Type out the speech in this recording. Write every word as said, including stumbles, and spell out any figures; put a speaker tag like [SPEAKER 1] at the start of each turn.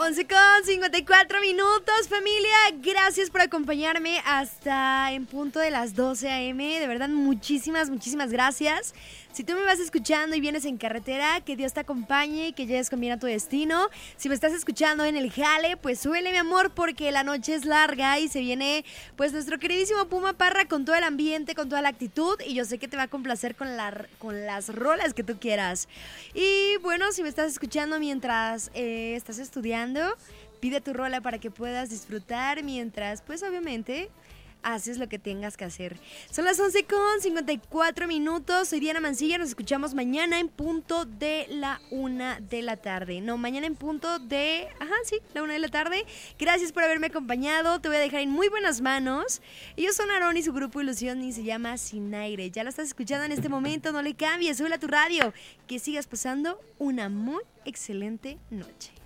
[SPEAKER 1] once con cincuenta y cuatro minutos, familia. Gracias por acompañarme hasta en punto de las doce a eme. De verdad, muchísimas, muchísimas gracias. Si tú me vas escuchando y vienes en carretera, que Dios te acompañe y que llegues con bien a tu destino. Si me estás escuchando en el jale, pues súbele, mi amor, porque la noche es larga y se viene pues nuestro queridísimo Puma Parra con todo el ambiente, con toda la actitud, y yo sé que te va a complacer con, la, con las rolas que tú quieras. Y bueno, si me estás escuchando mientras eh, estás estudiando, pide tu rola para que puedas disfrutar mientras, pues obviamente, haces lo que tengas que hacer. Son las once con cincuenta y cuatro minutos. Soy Diana Mancilla. Nos escuchamos mañana en punto de la una de la tarde. No, mañana en punto de... Ajá, sí, la una de la tarde. Gracias por haberme acompañado. Te voy a dejar en muy buenas manos. Ellos son Aarón y su grupo Ilusión y se llama Sin Aire. Ya la estás escuchando en este momento. No le cambies. Súbela a tu radio. Que sigas pasando una muy excelente noche.